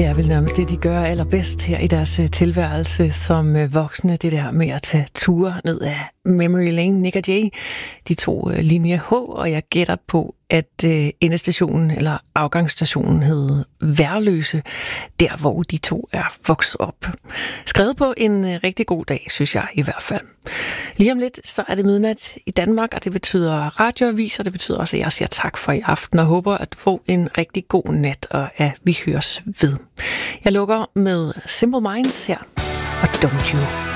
Det er vel nærmest det, de gør allerbedst her i deres tilværelse som voksne. Det der med at tage ture ned af Memory Lane. Nick og Jay, de tog linje H, og jeg gætter på, at endestationen eller afgangsstationen hed Værløse, der hvor de to er vokset op. Skrevet på en rigtig god dag, synes jeg i hvert fald. Lige om lidt, så er det midnat i Danmark, og det betyder radioavis, og det betyder også, at jeg siger tak for i aften, og håber at få en rigtig god nat, og at vi høres ved. Jeg lukker med Simple Minds her, og Don't You.